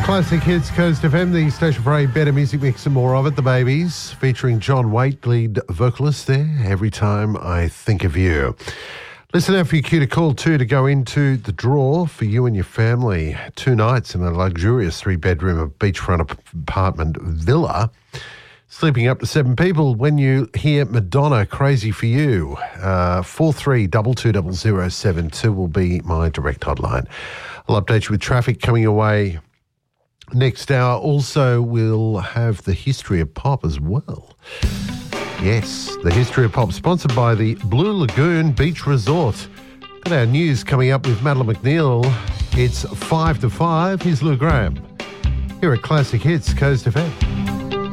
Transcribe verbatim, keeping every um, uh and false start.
Classic Hits, Coast F M, the station for a better music mix and more of it. The Babies, featuring John Waite, lead vocalist there. Every Time I Think of You. Listen out for your cue to call two to go into the draw for you and your family. Two nights in a luxurious three-bedroom beachfront apartment villa. Sleeping up to seven people when you hear Madonna, Crazy for You. Uh, four three two two zero zero seven two will be my direct hotline. I'll update you with traffic coming away next hour. Also, we'll have the history of pop as well. Yes, the history of pop, sponsored by the Blue Lagoon Beach Resort. Got our news coming up with Madeline McNeil. It's five to five. Here's Lou Graham here at Classic Hits, Coast F M.